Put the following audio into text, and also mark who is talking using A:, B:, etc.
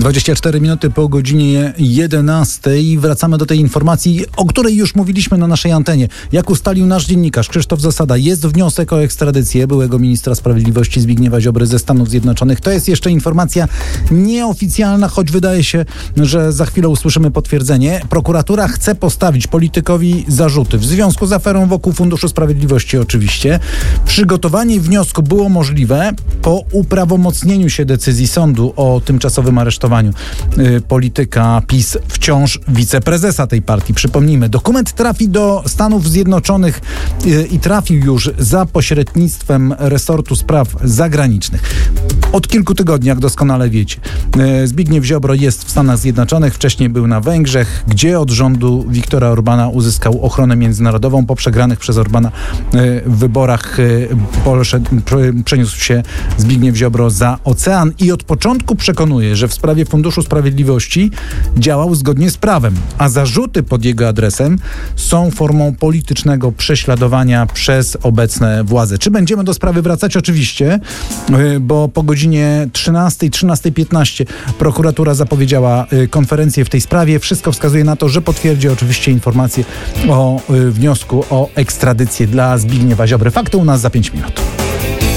A: 24 minuty po godzinie 11. Wracamy do tej informacji, o której już mówiliśmy na naszej antenie. Jak ustalił nasz dziennikarz Krzysztof Zasada, jest wniosek o ekstradycję byłego ministra sprawiedliwości Zbigniewa Ziobry ze Stanów Zjednoczonych. To jest jeszcze informacja nieoficjalna, choć wydaje się, że za chwilę usłyszymy potwierdzenie. Prokuratura chce postawić politykowi zarzuty w związku z aferą wokół Funduszu Sprawiedliwości oczywiście. Przygotowanie wniosku było możliwe po uprawomocnieniu się decyzji sądu o tymczasowym aresztowaniu polityka PiS, wciąż wiceprezesa tej partii. Przypomnijmy, dokument trafi do Stanów Zjednoczonych i trafił już za pośrednictwem resortu spraw zagranicznych. Od kilku tygodni, jak doskonale wiecie, Zbigniew Ziobro jest w Stanach Zjednoczonych, wcześniej był na Węgrzech, gdzie od rządu Viktora Orbána uzyskał ochronę międzynarodową. Po przegranych przez Orbána wyborach przeniósł się Zbigniew Ziobro za ocean i od początku przekonuje, że w sprawie Funduszu Sprawiedliwości działał zgodnie z prawem, a zarzuty pod jego adresem są formą politycznego prześladowania przez obecne władze. Czy będziemy do sprawy wracać? Oczywiście, bo po godzinie 13:15 prokuratura zapowiedziała konferencję w tej sprawie. Wszystko wskazuje na to, że potwierdzi oczywiście informację o wniosku o ekstradycję dla Zbigniewa Ziobry. Fakty u nas za 5 minut.